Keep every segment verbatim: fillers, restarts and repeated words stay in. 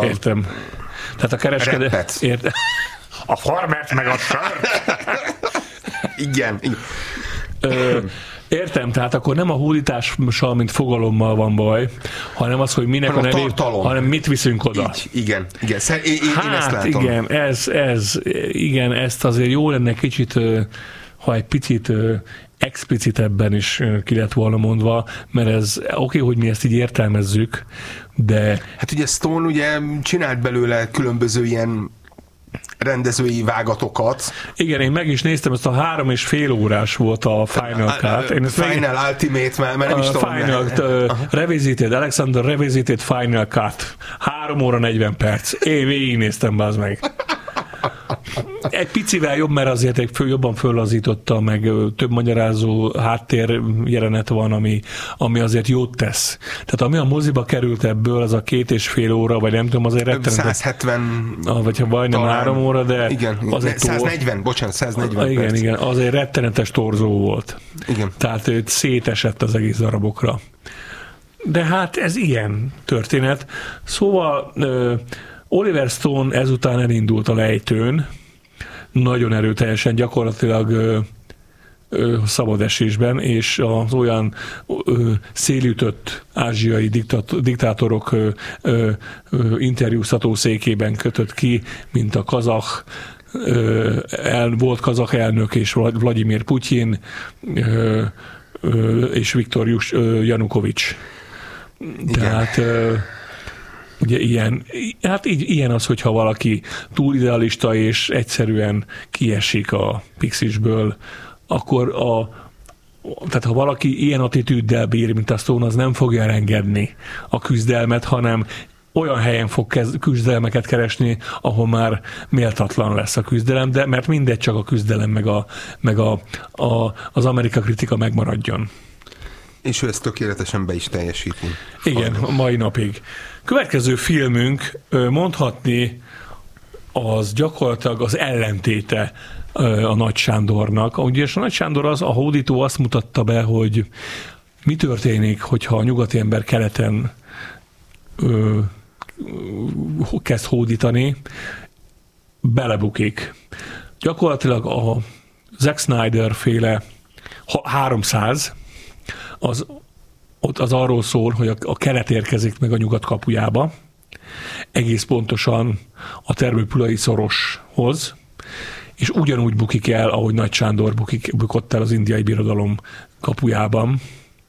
a... Értem. Tehát a kereskedő... Értem. A farmert meg a sört. Igen. igen. Ö, értem, tehát akkor nem a hódítással, mint fogalommal van baj, hanem az, hogy minek hanem a nevét, hanem mit viszünk oda. Így, igen, igen. Szer- én, hát én ezt látom. igen, ez, ez, igen, ezt azért jó lenne kicsit, ha egy picit explicitebben is ki lett volna mondva, mert ez oké, okay, hogy mi ezt így értelmezzük, de... Hát ugye Stone ugye csinált belőle különböző ilyen rendezői vágatokat. Igen, én meg is néztem, ezt a három és fél órás volt a Final Cut. Én ezt Final meg... Ultimate, mert, mert nem is tudom. Final, uh, Revisited, Alexander Revisited Final Cut. három óra negyven perc. Én végignéztem, bázd meg. Egy picivel jobb, mert azért egy föl, jobban föllazította, meg több magyarázó háttér jelenet van, ami, ami azért jót tesz. Tehát ami a moziba került ebből, az a két és fél óra, vagy nem tudom, azért rettenetes. száz hetven Ah, vagy ha majdnem három óra, de igen, azért száz negyven, bocsánat, száz negyven igen, perc. Igen, azért rettenetes torzó volt. Igen. Tehát őt szétesett az egész darabokra. De hát ez ilyen történet. Szóval Oliver Stone ezután elindult a lejtőn, nagyon erőteljesen, gyakorlatilag ö, ö, szabadesésben, és az olyan ö, szélütött ázsiai diktat, diktátorok ö, ö, ö, interjúztató székében kötött ki, mint a kazah, ö, el, volt kazah elnök és Vladimir Putyin ö, ö, és Viktor Jus, ö, Janukovics. Tehát... Ö, ugye ilyen, hát így, ilyen az, hogyha valaki túl idealista és egyszerűen kiesik a Pixisből, akkor a, tehát ha valaki ilyen attitűddel bír, mint a Stone, az nem fogja elengedni a küzdelmet, hanem olyan helyen fog kez, küzdelmeket keresni, ahol már méltatlan lesz a küzdelem, de mert mindegy, csak a küzdelem meg, a, meg a, a, az Amerika kritika megmaradjon. És ő ezt tökéletesen be is teljesíti. Igen, a mai napig. Következő filmünk mondhatni az gyakorlatilag az ellentéte a Nagy Sándornak. Ugye a Nagy Sándor az, a hódító azt mutatta be, hogy mi történik, hogyha a nyugati ember keleten ö, kezd hódítani, belebukik. Gyakorlatilag a Zack Snyder féle háromszáz az ott az arról szól, hogy a, a kelet érkezik meg a nyugat kapujába, egész pontosan a termőpülai szoroshoz, és ugyanúgy bukik el, ahogy Nagy Sándor bukik, bukott el az indiai birodalom kapujában.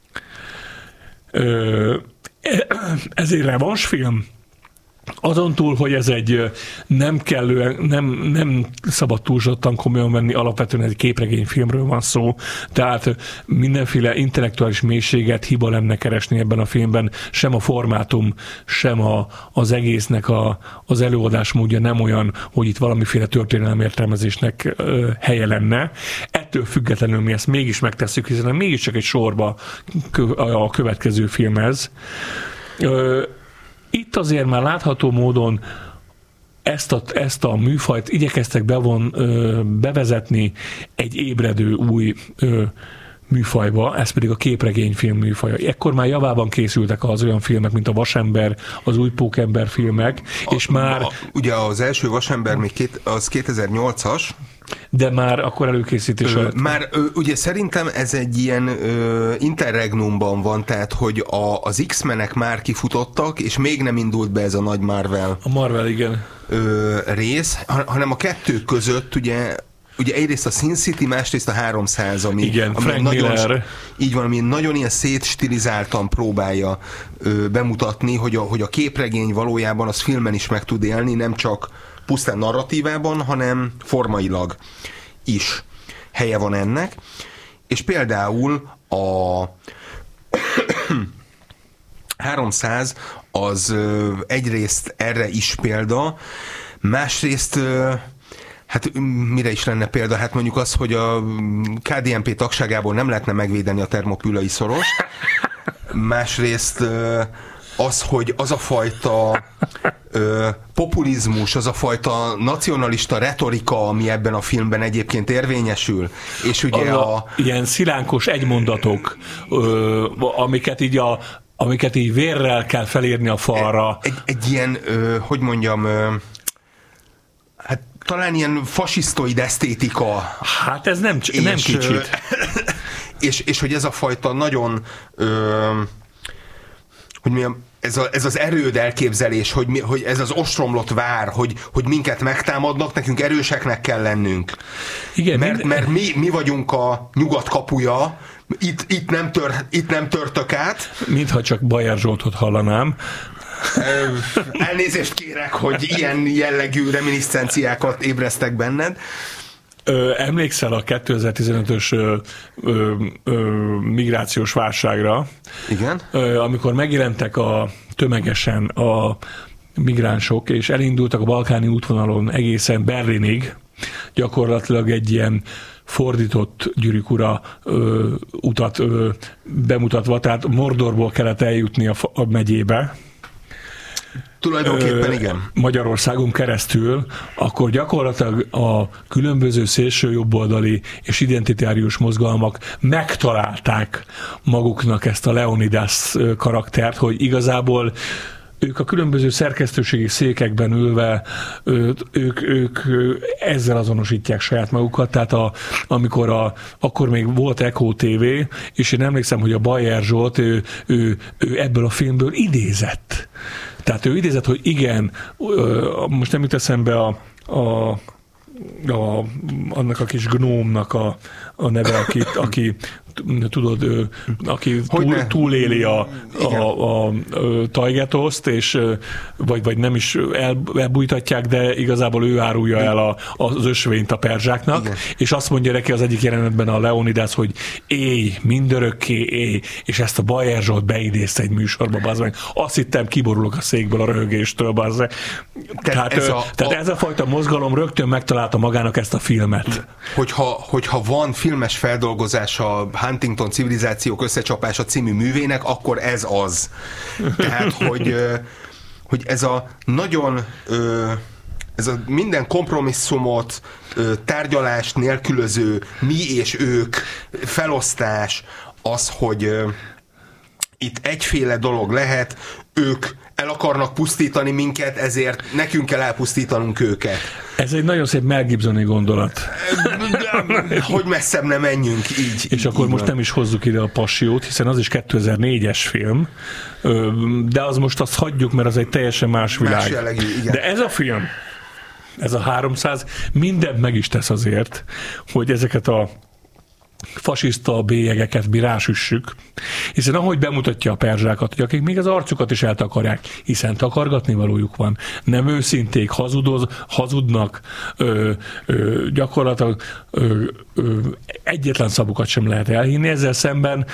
Ö, ez egy revansfilm. Azon túl, hogy ez egy nem kellően, nem, nem szabad túlzottan komolyan venni, alapvetően egy képregényfilmről van szó, tehát mindenféle intellektuális mélységet hiba lenne keresni ebben a filmben, sem a formátum, sem a, az egésznek a, az előadásmódja nem olyan, hogy itt valamiféle történelmi értelmezésnek ö, helye lenne. Ettől függetlenül mi ezt mégis megtesszük, hiszen mégiscsak egy sorba a következő filmhez. Ö, Itt azért már látható módon ezt a, ezt a műfajt igyekeztek bevon, ö, bevezetni egy ébredő új ö, műfajba, ez pedig a képregényfilm műfaja. Ekkor már javában készültek az olyan filmek, mint a Vasember, az új Pókember filmek, a, és már... A, ugye az első Vasember még két, az kétezer-nyolcas, de már akkor előkészítés alatt. Már ö, ugye szerintem ez egy ilyen ö, interregnumban van, tehát hogy a, az X-menek már kifutottak, és még nem indult be ez a nagy Marvel. A Marvel, igen. Ö, rész, hanem a kettő között ugye Ugye egyrészt a Sin City, másrészt a háromszáz, ami, igen, ami Frank nagyon, Miller. Így van, ami nagyon ilyen szétstilizáltan próbálja ö, bemutatni, hogy a, hogy a képregény valójában az filmen is meg tud élni, nem csak pusztán narratívában, hanem formailag is helye van ennek. És például a háromszáz az egyrészt erre is példa, másrészt hát mire is lenne példa? Hát mondjuk az, hogy a ká dé en pé tagságából nem lehetne megvédeni a termopülai szoros. Másrészt az, hogy az a fajta ö, populizmus, az a fajta nacionalista retorika, ami ebben a filmben egyébként érvényesül, és ugye a... a ilyen szilánkos egymondatok, ö, amiket így a, amiket így vérrel kell felírni a falra. Egy, egy ilyen, ö, hogy mondjam, ö, hát talán ilyen fasisztoid esztétika. Hát ez nem, és, nem kicsit. És, és hogy ez a fajta nagyon, ö, hogy mondjam, ez, a, ez az erőd elképzelés, hogy, mi, hogy ez az ostromlott vár, hogy, hogy minket megtámadnak, nekünk erőseknek kell lennünk. Igen, mert mind... mert mi, mi vagyunk a nyugat kapuja, itt, itt, nem, tör, itt nem törtök át. Mintha csak Bajer Zsoltot hallanám. Elnézést kérek, hogy ilyen jellegű reminiscenciákat ébresztek benned. Ö, emlékszel a kétezer-tizenötös ö, ö, ö, migrációs válságra? Igen. Ö, amikor megjelentek a, tömegesen a migránsok, és elindultak a balkáni útvonalon egészen Berlinig, gyakorlatilag egy ilyen fordított Gyűrűk ura ö, utat ö, bemutatva, tehát Mordorból kellett eljutni a, a megyébe, Tulajdonképpen igen. Magyarországon keresztül, akkor gyakorlatilag a különböző szélső jobboldali és identitárius mozgalmak megtalálták maguknak ezt a Leonidas karaktert, hogy igazából ők a különböző szerkesztőségi székekben ülve, ők, ők ezzel azonosítják saját magukat, tehát a, amikor a, akkor még volt Echo té vé, és én emlékszem, hogy a Bajer Zsolt, ő, ő, ő ebből a filmből idézett. Tehát ő idézett, hogy igen, most nem jut eszembe a, a, a, annak a kis gnómnak a, a neve, aki, aki tudod, ő, aki túl, túléli a, a, a, a Tajgetoszt, és vagy, vagy nem is el, elbújtatják, de igazából ő árulja el a, az ösvényt a perzsáknak, igen. És azt mondja neki az egyik jelenetben a Leonidas, hogy éj, mindörökké éj, és ezt a Bajer Zsolt beidézte egy műsorba, bazdmeg. Azt hittem, kiborulok a székből a röhögéstől, bazdmeg. Tehát, ez a, tehát a, ez a fajta mozgalom rögtön megtalálta magának ezt a filmet. Hogyha, hogyha van filmes feldolgozása Huntington Civilizációk összecsapása című művének, akkor ez az. Tehát, hogy, hogy ez a nagyon ez a minden kompromisszumot, tárgyalást nélkülöző mi és ők felosztás, az, hogy itt egyféle dolog lehet, ők el akarnak pusztítani minket, ezért nekünk kell elpusztítanunk őket. Ez egy nagyon szép Mel Gibsoni gondolat. Hogy messzebb nem menjünk így. És így, akkor így most van. Nem is hozzuk ide a Passiót, hiszen az is kétezer-négyes film, de az most azt hagyjuk, mert az egy teljesen más világ. Más jellegű, igen. De ez a film, ez a háromszáz mindent meg is tesz azért, hogy ezeket a fasiszta bélyegeket mi rásüssük, hiszen ahogy bemutatja a perzsákat, hogy akik még az arcukat is eltakarják, hiszen takargatni valójuk van, nem őszinték, hazudoz, hazudnak, ö, ö, gyakorlatilag ö, ö, egyetlen szavukat sem lehet elhinni, ezzel szemben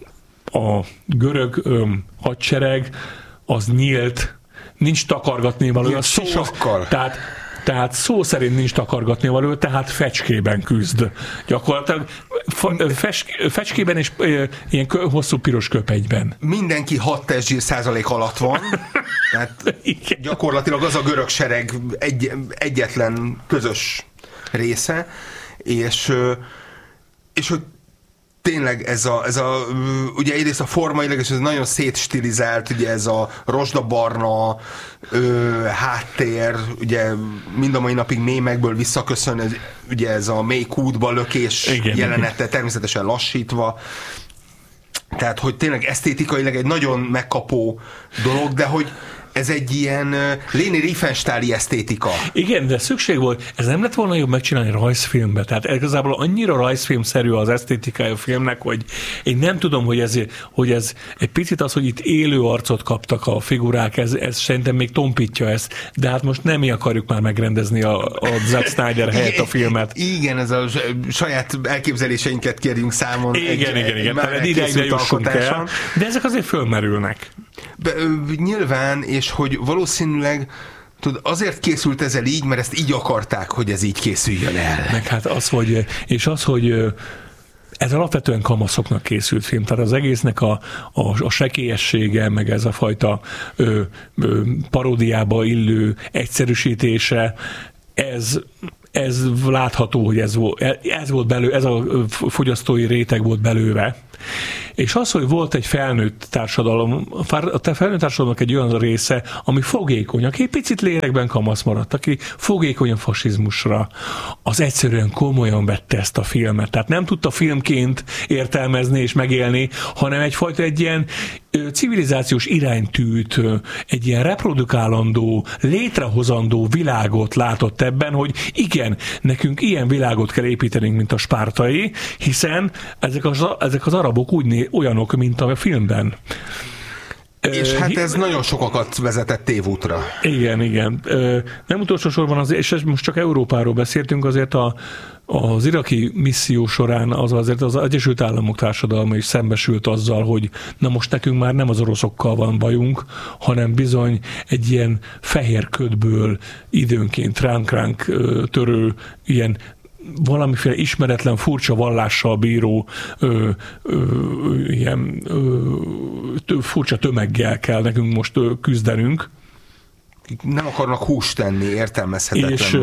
a görög ö, hadsereg az nyílt, nincs takargatni valója, szó, tehát Tehát szó szerint nincs takargatni való, tehát fecskében küzd. Gyakorlatilag fes, fecskében és e, ilyen kö, hosszú piros köpenyben. Mindenki hat testzsír százalék alatt van, tehát gyakorlatilag az a görög sereg egy, egyetlen közös része, és, és hogy tényleg ez a, ez a, ugye egyrészt a formailag, és ez nagyon szétstilizált, ugye ez a rozsdabarna ö, háttér, ugye mind a mai napig mémekből visszaköszön, ez, ugye ez a mély kútba lökés igen, jelenete, igen. Természetesen lassítva. Tehát, hogy tényleg esztétikailag egy nagyon megkapó dolog, de hogy ez egy ilyen Leni Riefenstahli esztétika. Igen, de szükség volt. Ez nem lett volna jobb megcsinálni rajzfilmbe. Tehát igazából annyira rajzfilmszerű az esztétikája a filmnek, hogy én nem tudom, hogy ez, hogy ez egy picit az, hogy itt élő arcot kaptak a figurák, ez, ez szerintem még tompítja ezt, de hát most nem mi akarjuk már megrendezni a, a Zack Snyder helyett a filmet. Igen, ez a saját elképzeléseinket kérjünk számon. Igen, egy, igen, egy, igen. Már ideigre jussunk el, de ezek azért fölmerülnek. Be, nyilván, és hogy valószínűleg tudod, azért készült ezzel így, mert ezt így akarták, hogy ez így készüljön el. Meg hát az, hogy, és az, hogy ez alapvetően kamaszoknak készült film, tehát az egésznek a, a, a sekélyessége, meg ez a fajta ö, ö, paródiába illő egyszerűsítése, ez ez látható, hogy ez volt, ez volt belő, ez a fogyasztói réteg volt belőle. És az, hogy volt egy felnőtt társadalom, a felnőtt társadalomnak egy olyan része, ami fogékony, aki picit lélekben kamasz maradt, aki fogékony a fasizmusra, az egyszerűen komolyan vette ezt a filmet. Tehát nem tudta filmként értelmezni és megélni, hanem egyfajta egy ilyen civilizációs iránytűt, egy ilyen reprodukálandó, létrehozandó világot látott ebben, hogy igen, nekünk ilyen világot kell építenünk, mint a spártai, hiszen ezek az, ezek az arabok úgy né, olyanok, mint a filmben. És hát ez nagyon sokakat vezetett tévútra. Igen, igen. Nem utolsó sorban, azért, és most csak Európáról beszéltünk, azért a, az iraki misszió során az azért az Egyesült Államok társadalma is szembesült azzal, hogy na most nekünk már nem az oroszokkal van bajunk, hanem bizony egy ilyen fehér ködből időnként ránk-ránk törő, ilyen valamiféle ismeretlen, furcsa vallással bíró ö, ö, ilyen ö, furcsa tömeggel kell nekünk most ö, küzdenünk. Nem akarnak húst tenni, értelmezhetetlen. És,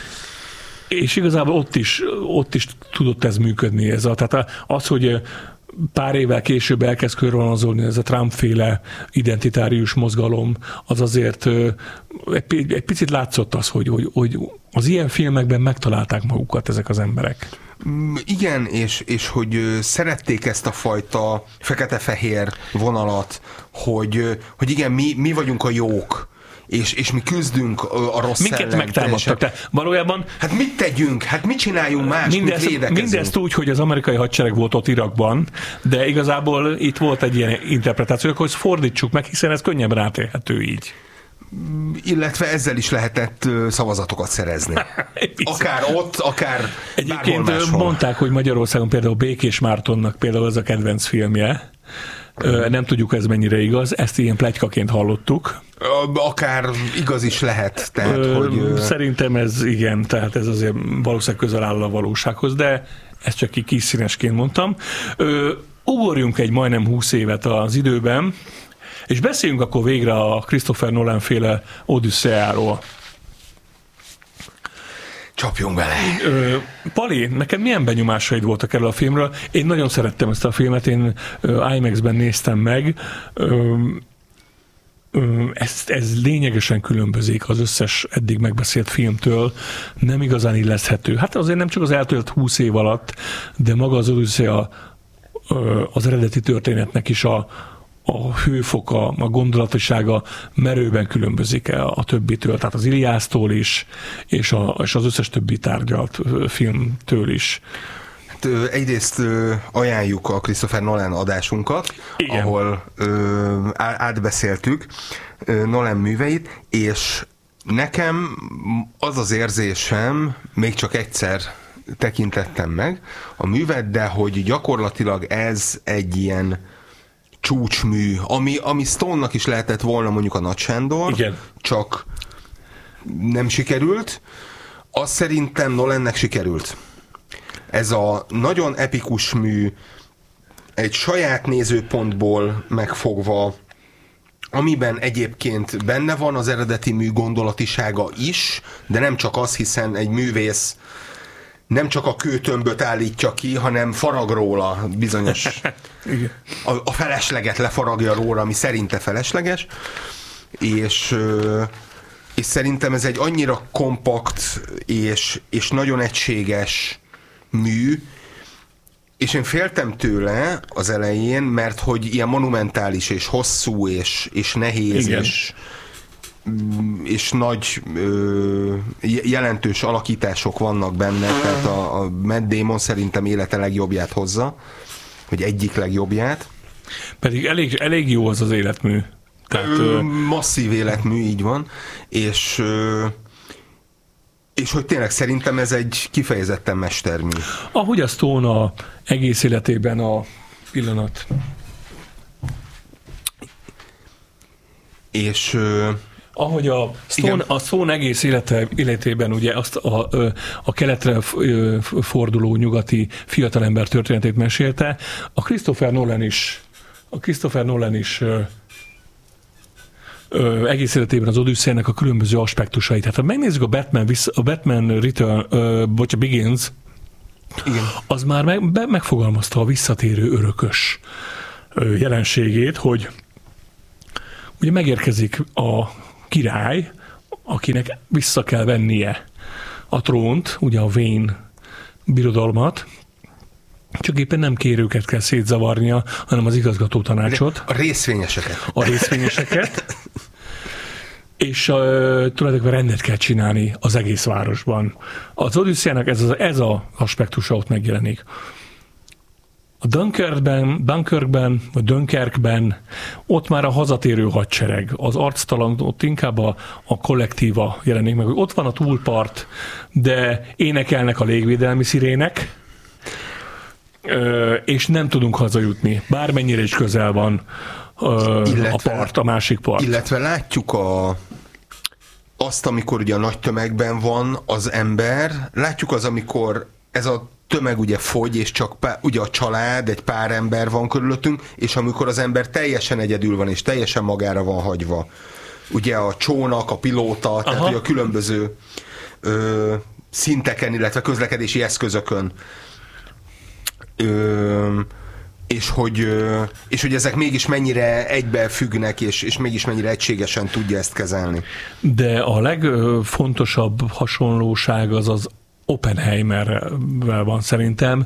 és igazából ott is, ott is tudott ez működni. Ez a, tehát az, hogy pár évvel később elkezd körvonalazolni ez a Trump-féle identitárius mozgalom, az azért egy, egy picit látszott az, hogy, hogy, hogy az ilyen filmekben megtalálták magukat ezek az emberek. Igen, és, és hogy szerették ezt a fajta fekete-fehér vonalat, hogy, hogy igen, mi, mi vagyunk a jók, És, és mi küzdünk a rossz minket ellen. Megtámadtak. Te valójában... Hát mit tegyünk? Hát mit csináljunk más, mindez, mint védekezünk? Mindezt úgy, hogy az amerikai hadsereg volt ott Irakban, de igazából itt volt egy ilyen interpretáció, hogy fordítsuk meg, hiszen ez könnyebben átélhető így. Illetve ezzel is lehetett szavazatokat szerezni. Akár ott, akár egyébként mondták, hogy Magyarországon például Békés Mártonnak például ez a kedvenc filmje. Nem tudjuk, ez mennyire igaz, ezt ilyen pletykaként hallottuk. Akár igaz is lehet. Tehát, Ö, hogy... Szerintem ez igen, tehát ez azért valószínűleg közel áll a valósághoz, de ezt csak így kis színesként mondtam. Ö, ugorjunk egy majdnem húsz évet az időben, és beszéljünk akkor végre a Christopher Nolan féle Odüsszeáról. Csapjunk bele! Ö, Pali, neked milyen benyomásaid voltak erről a filmről? Én nagyon szerettem ezt a filmet, én ö, IMAX-ben néztem meg. Ö, ö, ez, ez lényegesen különbözik az összes eddig megbeszélt filmtől. Nem igazán illeszthető. Hát azért nem csak az eltölt húsz év alatt, de maga az Odüsszea az eredeti történetnek is a a hőfoka, a gondolatisága merőben különbözik a, a többitől, tehát az Iliásztól is, és, a, és az összes többi tárgyalt filmtől is. Hát, egyrészt ajánljuk a Christopher Nolan adásunkat, igen, ahol ö, átbeszéltük Nolan műveit, és nekem az az érzésem, még csak egyszer tekintettem meg a művet, de hogy gyakorlatilag ez egy ilyen csúcsmű, ami, ami Stone-nak is lehetett volna mondjuk a Nagy Sándor, igen, csak nem sikerült. Az szerintem Nolannek sikerült. Ez a nagyon epikus mű, egy saját nézőpontból megfogva, amiben egyébként benne van az eredeti mű gondolatisága is, de nem csak az, hiszen egy művész nem csak a kőtömböt állítja ki, hanem farag róla bizonyos a, a felesleget lefaragja róla, ami szerinte felesleges, és, és szerintem ez egy annyira kompakt és, és nagyon egységes mű, és én féltem tőle az elején, mert hogy ilyen monumentális és hosszú és, és nehéz, igen, és és nagy ö, jelentős alakítások vannak benne, tehát a, a Matt Damon szerintem élete legjobbját hozza, vagy egyik legjobbját. Pedig elég, elég jó az az életmű. Tehát, ö, masszív életmű, így van, és ö, és hogy tényleg szerintem ez egy kifejezetten mestermű. Ahogy a Stone a egész életében a pillanat. És ö, ahogy a Stone, a Stone egész élete, életében ugye azt a, a keletre forduló nyugati fiatalember történetét mesélte, a Christopher Nolan is, a Christopher Nolan is ö, egész életében az Odüsszeiának a különböző aspektusait. Hát ha megnézzük a Batman, a Batman Return, ö, bocs, Begins, igen. Az már meg, be, megfogalmazta a visszatérő örökös ö, jelenségét, hogy ugye megérkezik a király, akinek vissza kell vennie a trónt, ugye a Wayne birodalmat, csak éppen nem kérőket kell szétzavarnia, hanem az igazgató tanácsot. A részvényeseket. A részvényeseket. És uh, tulajdonképpen rendet kell csinálni az egész városban. Az Odüsszeiának ez az ez a aspektusa ott megjelenik. A Dunkirkben, Dunkirkben, vagy Dunkerkben ott már a hazatérő hadsereg, az arctalan, ott inkább a, a kollektíva jelenik meg, hogy ott van a túlpart, de énekelnek a légvédelmi szirének, és nem tudunk hazajutni, bármennyire is közel van illetve, a part, a másik part. Illetve látjuk a, azt, amikor ugye a nagy tömegben van az ember, látjuk az, amikor ez a tömeg ugye fogy, és csak pár, ugye a család, egy pár ember van körülöttünk, és amikor az ember teljesen egyedül van, és teljesen magára van hagyva. Ugye a csónak, a pilóta, Aha. tehát ugye a különböző ö, szinteken, illetve közlekedési eszközökön. Ö, és hogy, és hogy ezek mégis mennyire egybefüggnek, és, és mégis mennyire egységesen tudja ezt kezelni. De a legfontosabb hasonlóság az az Oppenheimerrel van szerintem.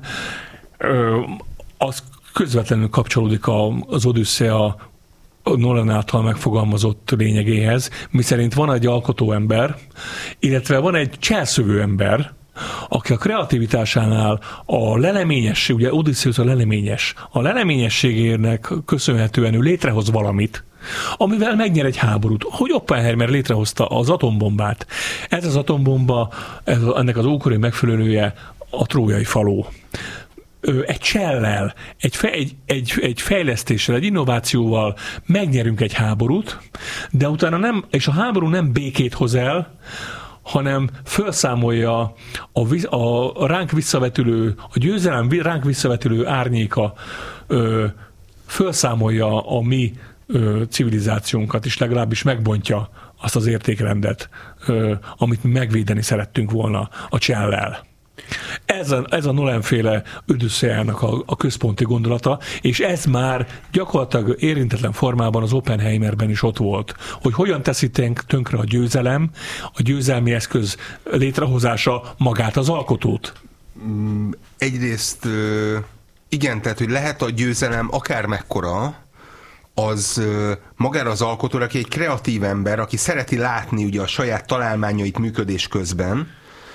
Az közvetlenül kapcsolódik az Odüsszea Nolan által megfogalmazott lényegéhez, miszerint van egy alkotó ember, illetve van egy cselszövő ember, aki a kreativitásánál a leleményesség, ugye Odüsszeusz a leleményes, a leleményességének köszönhetően ő létrehoz valamit, amivel megnyer egy háborút. Hogy Oppenheimer létrehozta az atombombát. Ez az atombomba, ez, ennek az ókori megfelelője a trójai faló. Egy csellel, egy, fe, egy, egy, egy fejlesztéssel, egy innovációval megnyerünk egy háborút, de utána nem, és a háború nem békét hoz el, hanem felszámolja a, a, a ránk visszavetülő, a győzelem ránk visszavetülő árnyéka, ö, felszámolja a mi ö, civilizációnkat, és legalábbis megbontja azt az értékrendet, ö, amit mi megvédeni szerettünk volna a csellel. Ez a, ez a Nolan-féle Odüsszeiának a, a központi gondolata, és ez már gyakorlatilag érintetlen formában az Oppenheimerben is ott volt, hogy hogyan teszi tönkre a győzelem, a győzelmi eszköz létrehozása magát az alkotót. Egyrészt igen, tehát hogy lehet a győzelem akár mekkora, az magára az alkotóra, aki egy kreatív ember, aki szereti látni ugye a saját találmányait működés közben,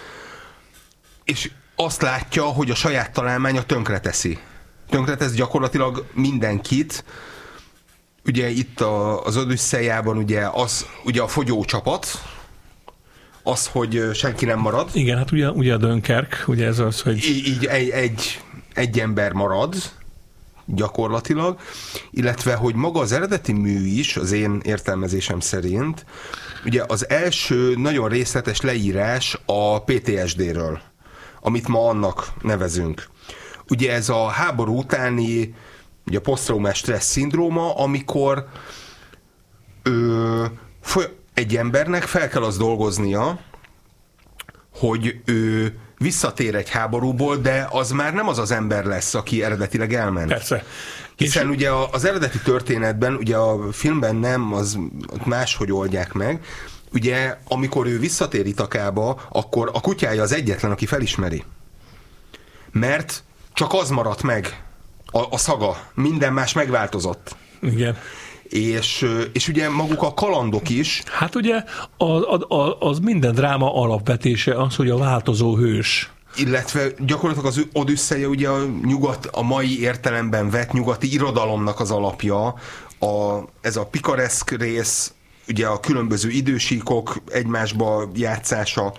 és azt látja, hogy a saját találmánya tönkreteszi. Tönkretesz gyakorlatilag mindenkit. Ugye itt a, az Odüsszeiában ugye, az, ugye a fogyócsapat, az, hogy senki nem marad. Igen, hát ugye, ugye a Dunkirk, ugye ez az, hogy... Így, így egy, egy, egy ember marad, gyakorlatilag, illetve, hogy maga az eredeti mű is, az én értelmezésem szerint, ugye az első nagyon részletes leírás a pé té es dé-ről, amit ma annak nevezünk. Ugye ez a háború utáni ugye a posztraumás stressz szindróma, amikor ö, egy embernek fel kell az dolgoznia, hogy ő visszatér egy háborúból, de az már nem az az ember lesz, aki eredetileg elment. Persze. Hiszen ugye az eredeti történetben, ugye a filmben nem, az máshogy oldják meg, ugye amikor ő visszatér Ithakába, akkor a kutyája az egyetlen, aki felismeri. Mert csak az maradt meg, a, a szaga. Minden más megváltozott. Igen. És, és ugye maguk a kalandok is. Hát ugye az, az, az minden dráma alapvetése az, hogy a változó hős. Illetve gyakorlatilag az Odüsszeia ugye a nyugat, a mai értelemben vett nyugati irodalomnak az alapja. A, ez a pikareszk rész, ugye a különböző idősíkok egymásba játszása,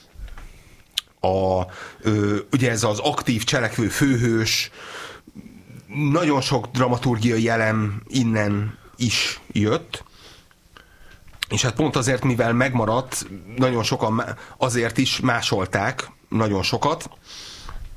a, ö, ugye ez az aktív cselekvő főhős, nagyon sok dramaturgiai elem innen is jött, és hát pont azért, mivel megmaradt, nagyon sokan azért is másolták nagyon sokat,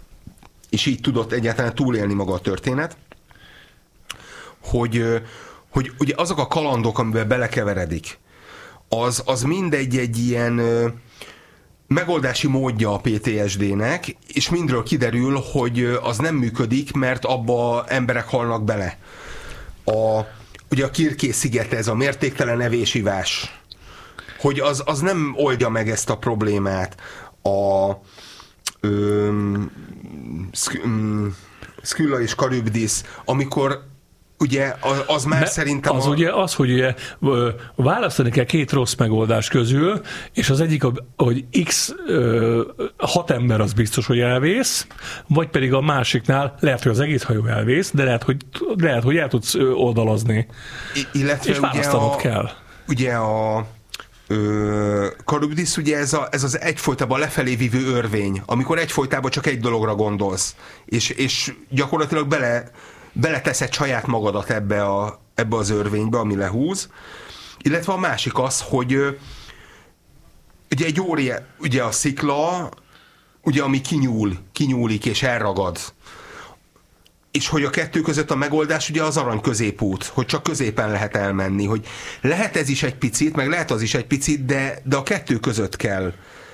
és így tudott egyáltalán túlélni maga a történet, hogy hogy ugye azok a kalandok, amiben belekeveredik, az, az mindegy egy ilyen ö, megoldási módja a pé té es dé-nek, és mindről kiderül, hogy az nem működik, mert abba emberek halnak bele. A, ugye a Kirké-sziget, ez a mértéktelen evésivás, hogy az, az nem oldja meg ezt a problémát. A öm, szk, öm, Skylla és Charybdis, amikor ugye az, az már Me, szerintem... Az a... ugye az, hogy ugye választani kell két rossz megoldás közül, és az egyik, hogy x ö, hat ember az biztos, hogy elvész, vagy pedig a másiknál lehet, hogy az egész hajó elvész, de lehet, hogy, lehet, hogy el tudsz oldalazni. I- illetve és választanod a, kell. Ugye a Charybdis, ugye ez, a, ez az egyfolytában lefelé vívő örvény, amikor egyfolytában csak egy dologra gondolsz, és, és gyakorlatilag bele, beleteszed saját magadat ebbe, a, ebbe az örvénybe, ami lehúz. Illetve a másik az, hogy ugye egy óriás, ugye a szikla, ugye ami kinyúl, kinyúlik és elragad. És hogy a kettő között a megoldás ugye az arany középút, hogy csak középen lehet elmenni, hogy lehet ez is egy picit, meg lehet az is egy picit, de, de a kettő között kell,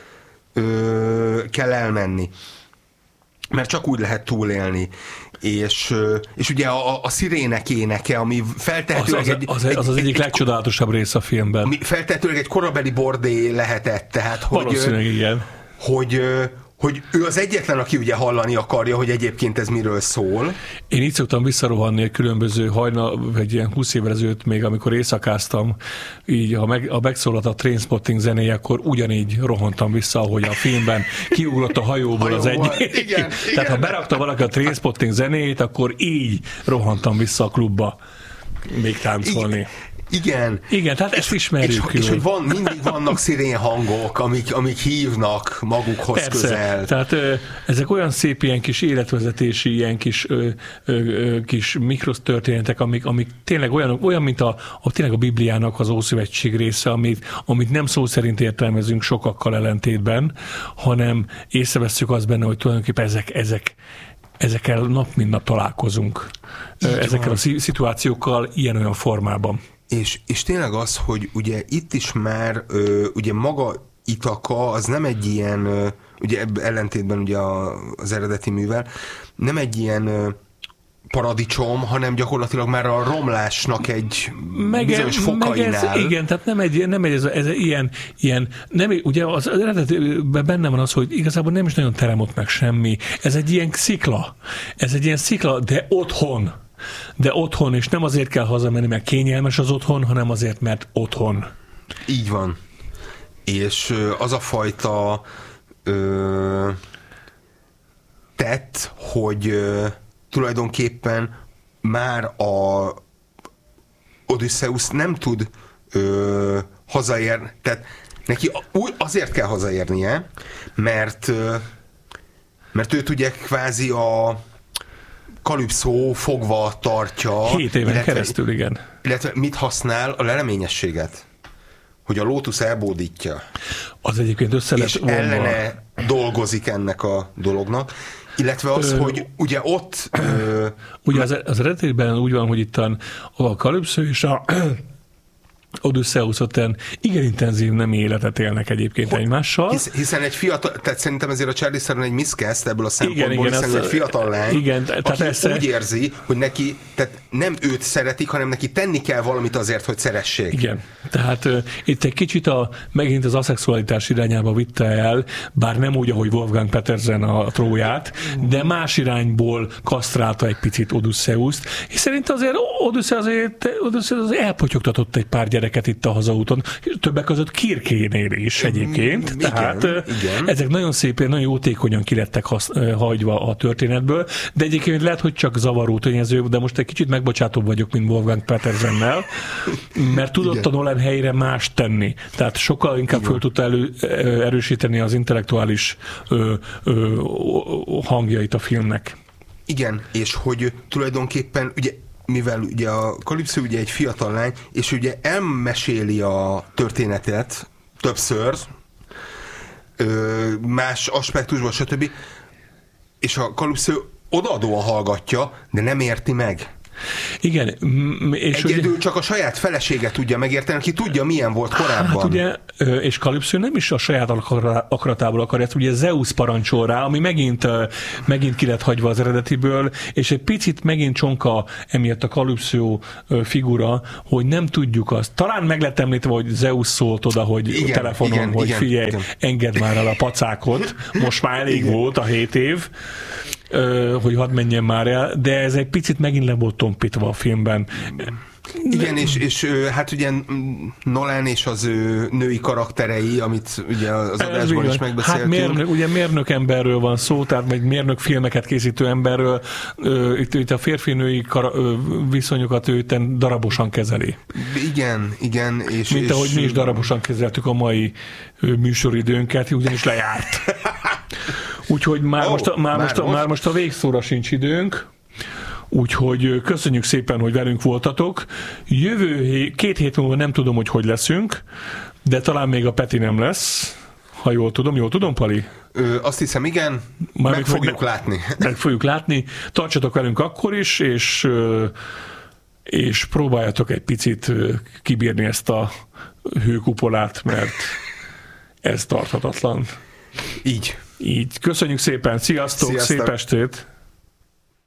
ö, kell elmenni. Mert csak úgy lehet túlélni. És, és ugye a, a szirének éneke, ami feltehetőleg az az, egy, az, az, az, az egyik egy, legcsodálatosabb rész a filmben. Ami feltehetőleg egy korabeli bordé lehetett. Tehát, hogy, valószínűleg igen. Hogy, hogy ő az egyetlen, aki ugye hallani akarja, hogy egyébként ez miről szól. Én így szoktam visszarohanni egy különböző hajnal, vagy ilyen húsz évvel ezelőtt még, amikor éjszakáztam, így ha, meg, ha megszólalt a Trainspotting zenéje, akkor ugyanígy rohantam vissza, ahogy a filmben kiugrott a hajóból, hajóval az egyik. Igen, Tehát igen. ha berakta valaki a Trainspotting zenéjét, akkor így rohantam vissza a klubba még táncolni. Igen. Igen. Igen, tehát ezt ismerjük. És, és hogy van, mindig vannak szirén hangok, amik, amik hívnak magukhoz Persze. közel. Tehát ö, ezek olyan szép ilyen kis életvezetési, ilyen kis, ö, ö, ö, kis mikrotörténetek, amik, amik tényleg olyan, olyan mint a, a, tényleg a Bibliának az Ószövetség része, amit, amit nem szó szerint értelmezünk sokakkal ellentétben, hanem észrevesszük azt benne, hogy tulajdonképpen ezek, ezek ezekkel nap mint nap találkozunk. Így ezekkel van. A szituációkkal ilyen-olyan formában. És, és tényleg az, hogy ugye itt is már ö, ugye maga Itaka az nem egy ilyen, ö, ugye ellentétben ugye a, az eredeti művel, nem egy ilyen ö, paradicsom, hanem gyakorlatilag már a romlásnak egy meg, bizonyos fokainál. Meg ez, igen, tehát nem egy, nem egy ez, ez ilyen, ilyen nem, ugye az eredetben benne van az, hogy igazából nem is nagyon teremott meg semmi. Ez egy ilyen szikla. Ez egy ilyen szikla, de otthon. De otthon, és nem azért kell hazamenni, mert kényelmes az otthon, hanem azért, mert otthon. Így van. És az a fajta ö, tett, hogy ö, tulajdonképpen már a Odysseus nem tud ö, hazaérni, tehát neki azért kell hazaérnie, mert, ö, mert őt ugye kvázi a Kalipszó fogva tartja. Hét éven illetve, keresztül, igen. Illetve mit használ? A leleményességet. Hogy a lótusz elbódítja. Az egyébként össze lett és vonva. ellene dolgozik ennek a dolognak. Illetve az, ö, hogy ugye ott... Ö, ugye az, az eredetében úgy van, hogy itt a Kalipszó és a Odysseus ottan igen intenzív nem életet élnek egyébként hogy, egymással. Hisz, hiszen egy fiatal, tehát szerintem ezért a Charlize Theron egy miscast ebből a szempontból, igen, igen, hiszen egy fiatal lány, igen, tehát aki ezt úgy érzi, hogy neki, tehát nem őt szeretik, hanem neki tenni kell valamit azért, hogy szeressék. Igen, tehát uh, itt egy kicsit a, megint az aszexualitás irányába vitte el, bár nem úgy, ahogy Wolfgang Petersen a Tróját, de más irányból kasztrálta egy picit Odysseust, és szerintem azért Odysseus azért, Odysseus azért elpotyogtatott egy pár gyereket itt a hazaúton, többek között Kirkénél is egyébként. Igen, tehát igen. Ezek nagyon szépen, nagyon jótékonyan kilettek hasz, hagyva a történetből, de egyébként lehet, hogy csak zavaró tényező, de most egy kicsit megbocsátóbb vagyok, mint Wolfgang Petersennel, mert tudott igen. a Nolan helyre más tenni. Tehát sokkal inkább igen. föl tudta elő, erősíteni az intellektuális ö, ö, hangjait a filmnek. Igen, és hogy tulajdonképpen ugye mivel ugye a Kalipszó ugye egy fiatal lány, és ugye elmeséli a történetet többször, más aspektusban, stb. És a Kalipszó odaadóan hallgatja, de nem érti meg. Igen. És Egyedül ugye, csak a saját felesége tudja megérteni, aki tudja, milyen volt korábban. Hát ugye, és Kalipszó nem is a saját akaratából akarja, ugye Zeus parancsol rá, ami megint, megint ki lett hagyva az eredetiből, és egy picit megint csonka emiatt a Kalipszó figura, hogy nem tudjuk azt. Talán meg lett említve, hogy Zeus szólt oda, hogy igen, telefonon, igen, hogy igen, figyelj, igen. engedd már el a pacákot, most már elég igen. volt a hét év, hogy hadd menjen már el, de ez egy picit megint le volt tompítva a filmben. Igen, és, és hát ugye Nolan és az ő női karakterei, amit ugye az adásban is megbeszéltünk. Hát mérnök, ugye mérnök emberről van szó, tehát meg mérnök filmeket készítő emberről, itt, itt a férfi-női viszonyokat ő darabosan kezeli. Igen, igen. És, Mint és ahogy mi is darabosan kezeltük a mai műsoridőnket, ugyanis lejárt. Úgyhogy már, oh, most, a, már, már, most, most? már most a végszóra sincs időnk. Úgyhogy köszönjük szépen, hogy velünk voltatok. Jövő hé- két hét múlva nem tudom, hogy hogy leszünk, de talán még a Peti nem lesz, ha jól tudom. Jól tudom, Pali? Ö, azt hiszem, igen. Már meg fogjuk ne- látni. Meg fogjuk látni. Tartsatok velünk akkor is, és, és próbáljatok egy picit kibírni ezt a hőkupolát, mert ez tarthatatlan. Így. Így. Köszönjük szépen. Sziasztok, Sziasztok. Szép estét!